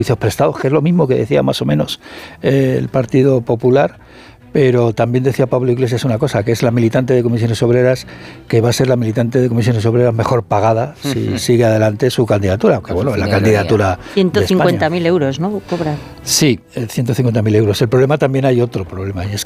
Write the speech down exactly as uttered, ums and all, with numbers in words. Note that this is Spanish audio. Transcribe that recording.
servicios prestados, que es lo mismo que decía más o menos eh, el Partido Popular, pero también decía Pablo Iglesias una cosa, que es la militante de Comisiones Obreras, que va a ser la militante de Comisiones Obreras mejor pagada si uh-huh. sigue adelante su candidatura, aunque bueno, la candidatura ciento cincuenta mil euros, ¿no? Cobra. Sí, ciento cincuenta mil euros. El problema también hay otro problema, y es